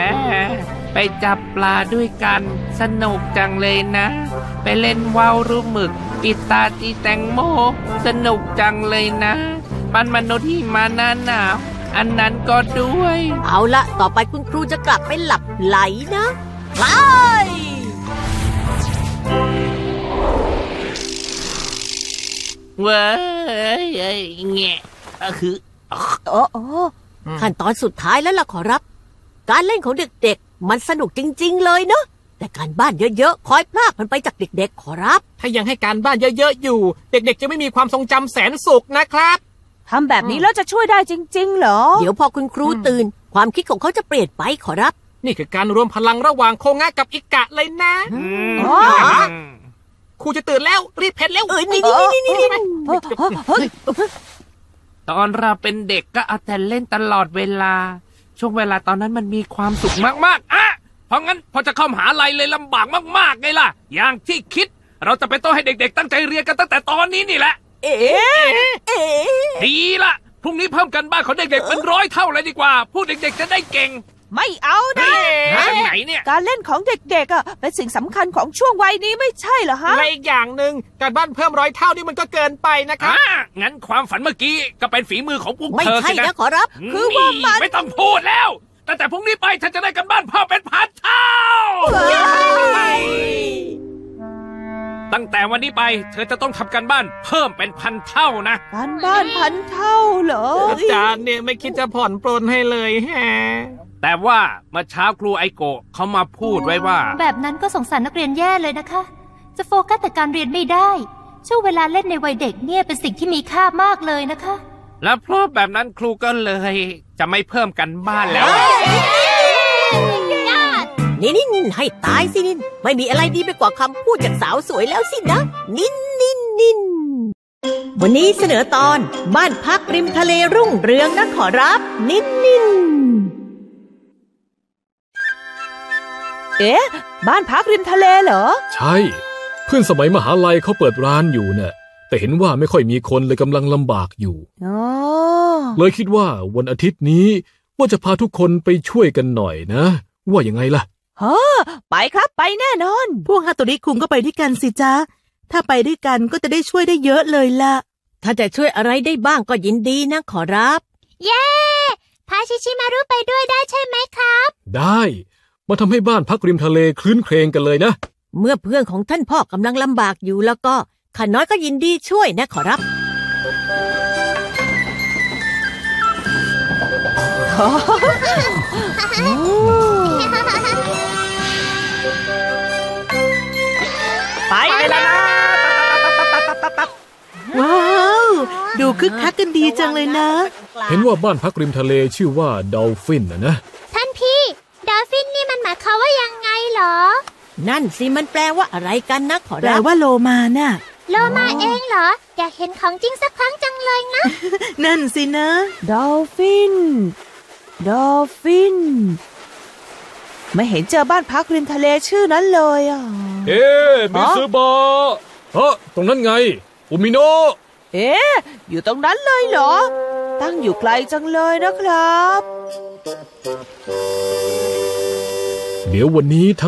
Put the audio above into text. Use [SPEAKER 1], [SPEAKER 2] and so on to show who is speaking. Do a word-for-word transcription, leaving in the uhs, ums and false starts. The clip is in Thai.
[SPEAKER 1] ไปจับปลาด้วยกันสนุกจังเลยนะไปเล่นว่าวรูปหมึกปิดตาตีแตงโมสนุกจังเลยนะปั้นมนุษย์หิมะหน้าหนาวอันนั้นก็ด้วย
[SPEAKER 2] เอาละต่อไปคุณครูจะกลับไปหลับไหลนะไป
[SPEAKER 1] เว้ยแง่ก็คือ
[SPEAKER 2] โอ้โอ้ขั้นตอนสุดท้ายแล้วล่ะขอรับการเล่นของเด็กๆมันสนุกจริงๆเลยเนาะแต่การบ้านเยอะๆคอยพลากมันไปจากเด็กๆขอรับ
[SPEAKER 3] ถ้ายังให้การบ้านเยอะๆอยู่เด็กๆจะไม่มีความทรงจำแสนสุขนะครับ
[SPEAKER 4] ทำแบบนี้แล้วจะช่วยได้จริงๆเหรอ
[SPEAKER 2] เดี๋ยวพอคุณครูตื่นความคิดของเขาจะเปลี่ยนไปขอรับ
[SPEAKER 3] นี่คือการรวมพลังระหว่างโคงะกับอิกะเลยนะครูจะตื่นแล้วรีบเพ็ดแล้ว
[SPEAKER 2] เอ้ยนี่นี่นี่นี่
[SPEAKER 1] ตอนเราเป็นเด็กก็เอาแต่เล่นตลอดเวลาช่วงเวลาตอนนั้นมันมีความสุขมากๆอ่ะเพราะงั้นพอจะเข้ามหาลัยเลยลำบากมากๆไงล่ะอย่างที่คิดเราจะไปต้องให้เด็กๆตั้งใจเรียนกันตั้งแต่ตอนนี้นี่แหละ
[SPEAKER 2] เอ๋เอ๋
[SPEAKER 1] ดีละพรุ่งนี้เพิ่มกันบ้านของเด็กๆเป็นร้อยเท่าเลยดีกว่าผู้เด็กๆจะได้เก่ง
[SPEAKER 4] ไม่เอานะ
[SPEAKER 1] ไหนเนี่ย
[SPEAKER 4] การเล่นของเด็กๆอ่ะเป็นสิ่งสำคัญของช่วงวัยนี้ไม่ใช่เหรอฮะ
[SPEAKER 3] และอีกอย่างหนึ่งการบ้านเพิ่มร้อยเท่านี่มันก็เกินไปนะครับ
[SPEAKER 1] งั้นความฝันเมื่อกี้ก็เป็นฝีมือของพวก
[SPEAKER 2] เธอสินะไม่ใช่นะขอรับ
[SPEAKER 1] คือว่ามันไม่ต้องพูดแล้วแต่แต่พรุ่งนี้ไปฉันจะได้กันบ้านเพิ่มเป็นพันเท่าตั้งแต่วันนี้ไปเธอจะต้องทำการบ้านเพิ่มเป็นพันเท่านะ
[SPEAKER 4] การบ้านพันเท่าเหรอ
[SPEAKER 3] อาจารย์เนี่ยไม่คิดจะผ่อนปรนให้เลยแฮะ
[SPEAKER 1] แต่ว่าเมื่อเช้าครูไอโกะเขามาพูดไว้ว่า
[SPEAKER 5] แบบนั้นก็สงสารนักเรียนแย่เลยนะคะจะโฟกัสแต่การเรียนไม่ได้ช่วงเวลาเล่นในวัยเด็กเนี่ยเป็นสิ่งที่มีค่ามากเลยนะคะ
[SPEAKER 1] แล้วเพราะแบบนั้นครูก็เลยจะไม่เพิ่มกันบ้านแล้ว
[SPEAKER 2] นินนินให้ตายสินินไม่มีอะไรดีไปกว่าคำพูดจากสาวสวยแล้วสินะนินนินนินวันนี้เสนอตอนบ้านพักริมทะเลรุ่งเรืองนะขอรับนินนิน
[SPEAKER 4] เอ๊ะบ้านพักริมทะเลเหรอ
[SPEAKER 6] ใช่เพื่อนสมัยมหาลัยเขาเปิดร้านอยู่เนี่ยแต่เห็นว่าไม่ค่อยมีคนเลยกำลังลำบากอยู่เลยคิดว่าวันอาทิตย์นี้ว่าจะพาทุกคนไปช่วยกันหน่อยนะว่ายังไงล่ะ
[SPEAKER 4] ฮะไปครับไปแน่นอน
[SPEAKER 7] พวกฮาโตริคุงก็ไปด้วยกันสิจ๊ะถ้าไปด้วยกันก็จะได้ช่วยได้เยอะเลยล่ะ
[SPEAKER 2] ถ้าจะช่วยอะไรได้บ้างก็ยินดีนะขอรับ
[SPEAKER 5] เย้พาชิชิมารุไปด้วยได้ใช่ไหมครับ
[SPEAKER 6] ได้มาทำให้บ้านพักริมทะเลคลื้นเครงกันเลยนะ
[SPEAKER 2] เมื่อเพื่อนของท่านพ่อกำลังลำบากอยู่แล้วก็ข้าน้อยก็ยินดีช่วยนะขอรับ
[SPEAKER 4] ไปแล้วนะ
[SPEAKER 7] ว้าวดูคึกคักกันดีจังเลยนะ
[SPEAKER 6] เห็นว่าบ้านพักริมทะเลชื่อว่าดอลฟินนะนะ
[SPEAKER 5] ท่านพี่ดอลฟินนี่มันหมายความว่ายังไงเหรอ
[SPEAKER 2] นั่นสิมันแปลว่าอะไรกันนะขอรับ
[SPEAKER 7] แปลว่าโลมาน่ะ
[SPEAKER 5] โลมาเองเหรออยากเห็นของจริงสักครั้งจังเลยนะ
[SPEAKER 7] นั่นสินะ
[SPEAKER 4] ดอลฟินดอลฟินไม่เห็นเจอบ้านพักริมทะเลชื่อนั้นเลยอ่ะ
[SPEAKER 6] เอ๊ะมิซึบะเฮ้ตรงนั้นไงอุมิโนะ
[SPEAKER 4] เอ๊ะอยู่ตรงนั้นเลยเหรอตั้งอยู่ไกลจังเลยนะครับ
[SPEAKER 6] เดี๋ยววันนี้